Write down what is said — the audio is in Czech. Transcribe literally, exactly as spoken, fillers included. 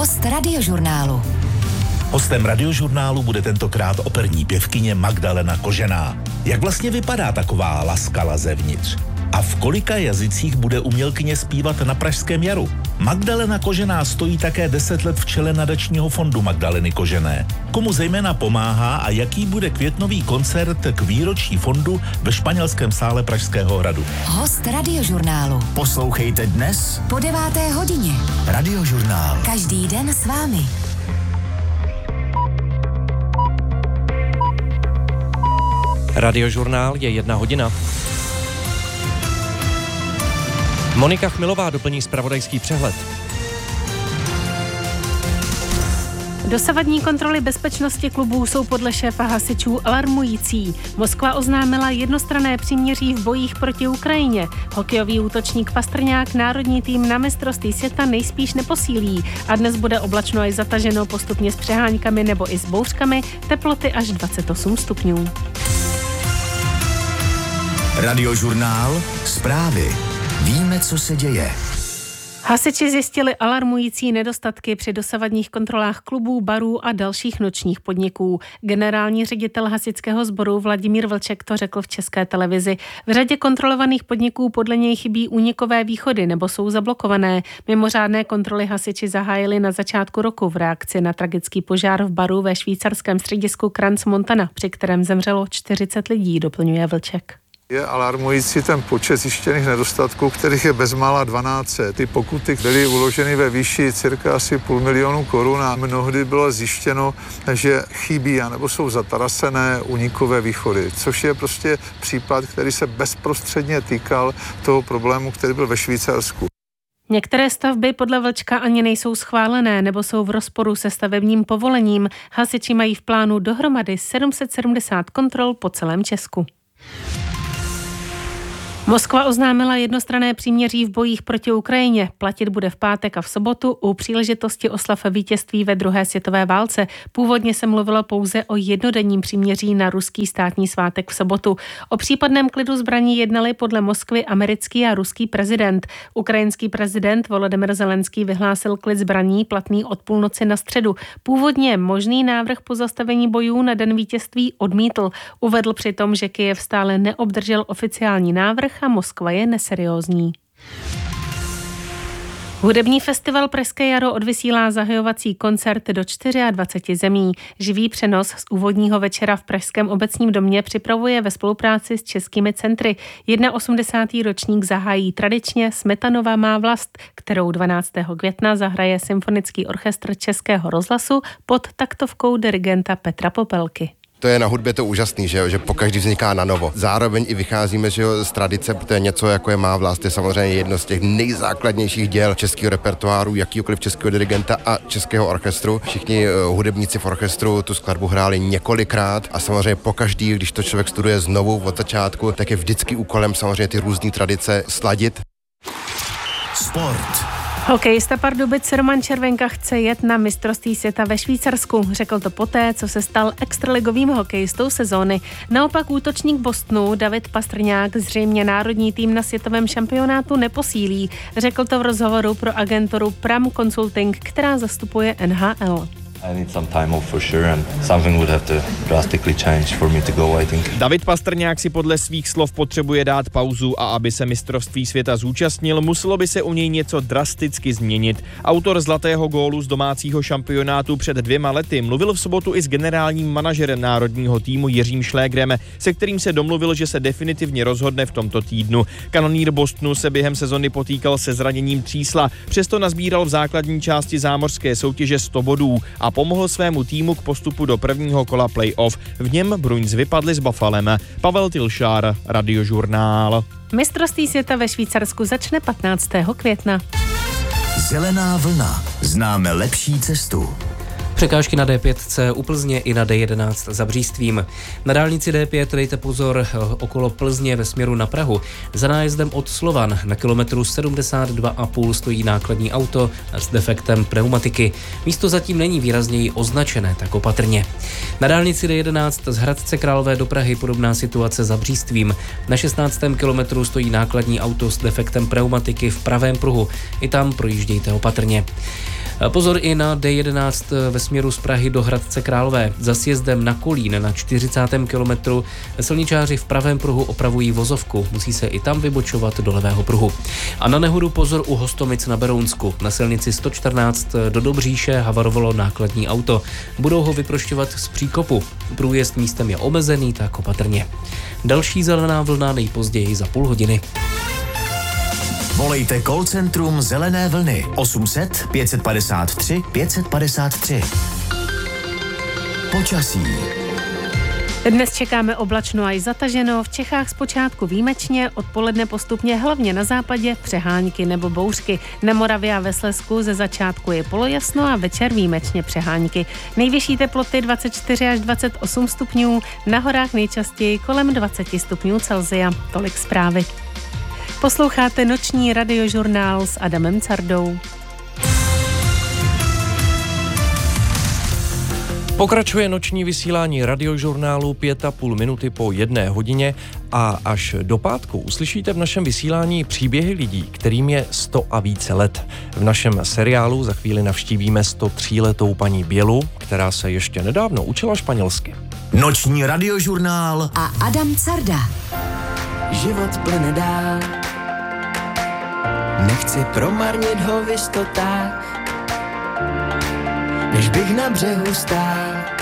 Host Radiožurnálu. Hostem Radiožurnálu bude tentokrát operní pěvkyně Magdalena Kožená. Jak vlastně vypadá taková laskala zevnitř? A v kolika jazycích bude umělkyně zpívat na Pražském jaru? Magdalena Kožená stojí také deset let v čele nadačního fondu Magdaleny Kožené. Komu zejména pomáhá a jaký bude květnový koncert k výročí fondu ve španělském sále Pražského hradu? Host Radiožurnálu. Poslouchejte dnes Po deváté hodině. Radiožurnál. Každý den s vámi. Radiožurnál je jedna hodina. Monika Chmilová doplní zpravodajský přehled. Dosavadní kontroly bezpečnosti klubů jsou podle šéfa hasičů alarmující. Moskva oznámila jednostranné příměří v bojích proti Ukrajině. Hokejový útočník Pastrňák národní tým na mistrovství světa nejspíš neposílí a dnes bude oblačno i zataženo postupně s přeháňkami nebo i s bouřkami, teploty až dvacet osm stupňů. Radiožurnál. Zprávy. Víme, co se děje. Hasiči zjistili alarmující nedostatky při dosavadních kontrolách klubů, barů a dalších nočních podniků. Generální ředitel hasičského sboru Vladimír Vlček to řekl v České televizi. V řadě kontrolovaných podniků podle něj chybí únikové východy nebo jsou zablokované. Mimořádné kontroly hasiči zahájili na začátku roku v reakci na tragický požár v baru ve švýcarském středisku Crans Montana, při kterém zemřelo čtyřicet lidí, doplňuje Vlček. Je alarmující ten počet zjištěných nedostatků, kterých je bezmála dvanáct set. Ty pokuty byly uloženy ve výši cirka asi půl milionu korun a mnohdy bylo zjištěno, že chybí anebo jsou zatarasené únikové východy, což je prostě případ, který se bezprostředně týkal toho problému, který byl ve Švýcarsku. Některé stavby podle Vlčka ani nejsou schválené nebo jsou v rozporu se stavebním povolením. Hasiči mají v plánu dohromady sedm set sedmdesát kontrol po celém Česku. Moskva oznámila jednostranné příměří v bojích proti Ukrajině. Platit bude v pátek a v sobotu u příležitosti oslav vítězství ve druhé světové válce. Původně se mluvilo pouze o jednodenním příměří na ruský státní svátek v sobotu. O případném klidu zbraní jednali podle Moskvy americký a ruský prezident. Ukrajinský prezident Volodymyr Zelenský vyhlásil klid zbraní platný od půlnoci na středu. Původně možný návrh pozastavení bojů na den vítězství odmítl. Uvedl přitom, že Kyjev stále neobdržel oficiální návrh a Moskva je neseriózní. Hudební festival Pražské jaro odvysílá zahajovací koncert do dvacet čtyři zemí. Živý přenos z úvodního večera v Pražském obecním domě připravuje ve spolupráci s českými centry. osmdesátý první ročník zahájí tradičně Smetanova má vlast, kterou dvanáctého května zahraje Symfonický orchestr Českého rozhlasu pod taktovkou dirigenta Petra Popelky. To je na hudbě to úžasný, že, jo? Že pokaždý vzniká na novo. Zároveň i vycházíme že jo, z tradice, protože něco jako je má vlast, je samozřejmě jedno z těch nejzákladnějších děl českého repertoáru, jakýkoliv českého dirigenta a českého orchestru. Všichni uh, hudebníci v orchestru tu skladbu hráli několikrát a samozřejmě pokaždý, když to člověk studuje znovu od začátku, tak je vždycky úkolem samozřejmě ty různé tradice sladit. Sport. Hokejista Pardubic Roman Červenka chce jet na mistrovství světa ve Švýcarsku. Řekl to poté, co se stal extraligovým hokejistou sezóny. Naopak útočník Bostonu David Pastrňák zřejmě národní tým na světovém šampionátu neposílí. Řekl to v rozhovoru pro agenturu Pram Consulting, která zastupuje N H L. I need some time off for sure and something would have to drastically change for me to go, I think. David Pastrňák si podle svých slov potřebuje dát pauzu a aby se mistrovství světa zúčastnil, muselo by se u něj něco drasticky změnit. Autor zlatého gólu z domácího šampionátu před dvěma lety mluvil v sobotu i s generálním manažerem národního týmu Jiřím Šlégrem, se kterým se domluvil, že se definitivně rozhodne v tomto týdnu. Kanonýr Bostonu se během sezony potýkal se zraněním třísla, přesto nazbíral v základní části zámořské soutěže sto bodů a pomohl svému týmu k postupu do prvního kola playoff. V něm Bruins vypadli s Buffalem. Pavel Tilšár, Radiožurnál. Mistrovství světa ve Švýcarsku začne patnáctého května. Zelená vlna. Známe lepší cestu. Překážky na D pět C u Plzně i na D jedenáct za Břístvím. Na dálnici D pět dejte pozor okolo Plzně ve směru na Prahu. Za nájezdem od Slovan na kilometru sedmdesát dva a půl stojí nákladní auto s defektem pneumatiky. Místo zatím není výrazněji označené, tak opatrně. Na dálnici D jedenáct z Hradce Králové do Prahy podobná situace za Břístvím. Na šestnáctém kilometru stojí nákladní auto s defektem pneumatiky v pravém pruhu. I tam projíždějte opatrně. Pozor i na D jedenáct ve směru z Prahy do Hradce Králové. Za sjezdem na Kolín na čtyřicátém kilometru silničáři v pravém pruhu opravují vozovku. Musí se i tam vybočovat do levého pruhu. A na nehodu pozor u Hostomic na Berounsku. Na silnici sto čtrnáct do Dobříše havarovalo nákladní auto. Budou ho vyprošťovat z příkopu. Průjezd místem je omezený, tak opatrně. Další zelená vlna nejpozději za půl hodiny. Volejte call centrum Zelené vlny osm set pět padesát tři pět padesát tři. Počasí. Dnes čekáme oblačno a i zataženo, v Čechách zpočátku výjimečně, odpoledne postupně hlavně na západě přehánky nebo bouřky. Na Moravě a ve Slezsku ze začátku je polojasno a večer výjimečně přehánky. Nejvyšší teploty dvacet čtyři až dvacet osm stupňů, na horách nejčastěji kolem dvacet stupňů Celsia. Tolik zprávy. Posloucháte noční radiožurnál s Adamem Cardou. Pokračuje noční vysílání radiožurnálu pět a půl minuty po jedné hodině a až do pátku uslyšíte v našem vysílání příběhy lidí, kterým je sto a více let. V našem seriálu za chvíli navštívíme sto tříletou paní Bělu, která se ještě nedávno učila španělsky. Noční radiožurnál a Adam Carda. Život plyne dál, nechci promarnit ho v jistotách, než bych na břehu stál.